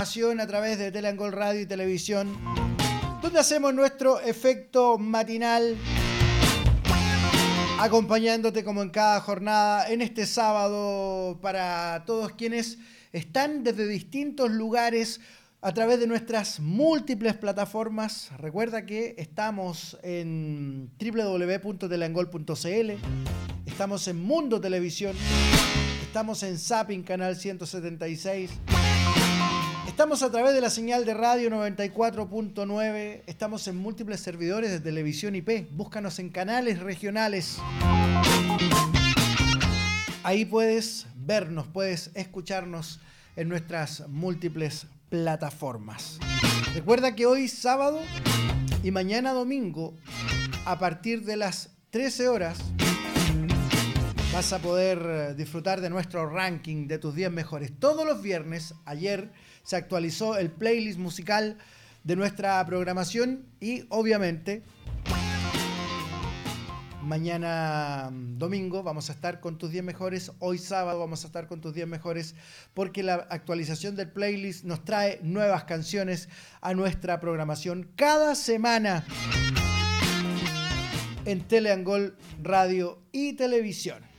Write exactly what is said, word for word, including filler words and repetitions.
A través de Teleangol Radio y Televisión, donde hacemos nuestro efecto matinal, acompañándote como en cada jornada, en este sábado, para todos quienes están desde distintos lugares a través de nuestras múltiples plataformas. Recuerda que estamos en doble u doble u doble u punto teleangol punto c l, estamos en Mundo Televisión, estamos en Zapping Canal ciento setenta y seis, estamos a través de la señal de radio noventa y cuatro punto nueve, estamos en múltiples servidores de televisión I P, búscanos en canales regionales. Ahí puedes vernos, puedes escucharnos en nuestras múltiples plataformas. Recuerda que hoy sábado y mañana domingo, a partir de las trece horas, vas a poder disfrutar de nuestro ranking de tus diez mejores. Todos los viernes, ayer se actualizó el playlist musical de nuestra programación y obviamente mañana domingo vamos a estar con tus diez mejores. Hoy sábado vamos a estar con tus diez mejores porque la actualización del playlist nos trae nuevas canciones a nuestra programación cada semana en Teleangol Radio y Televisión.